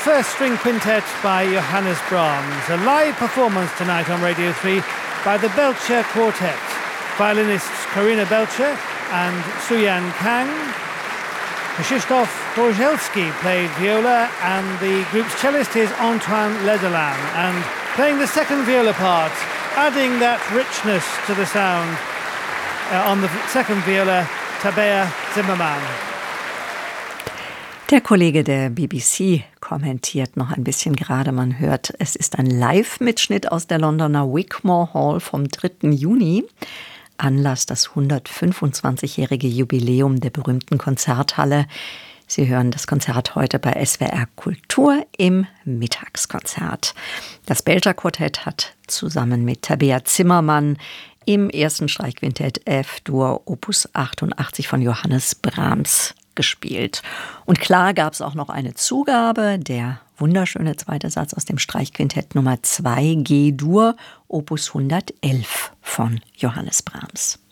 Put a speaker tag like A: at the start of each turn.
A: First String Quintet by Johannes Brahms, a live performance tonight on Radio 3 by the Belcher Quartet. Violinists Karina Belcher and Suyan Kang. Krzysztof Gorzelski played viola, and the group's cellist is Antoine Lederland, and playing the second viola part, adding that richness to the sound on the second viola, Tabea Zimmermann.
B: Der Kollege der BBC kommentiert noch ein bisschen gerade. Man hört, es ist ein Live-Mitschnitt aus der Londoner Wigmore Hall vom 3. Juni. Anlass das 125-jährige Jubiläum der berühmten Konzerthalle. Sie hören das Konzert heute bei SWR Kultur im Mittagskonzert. Das Belcher Quartett hat zusammen mit Tabea Zimmermann im ersten Streichquintett F-Dur Opus 88 von Johannes Brahms gespielt. Und klar gab es auch noch eine Zugabe, der wunderschöne zweite Satz aus dem Streichquintett Nummer 2 G-Dur, Opus 111 von Johannes Brahms.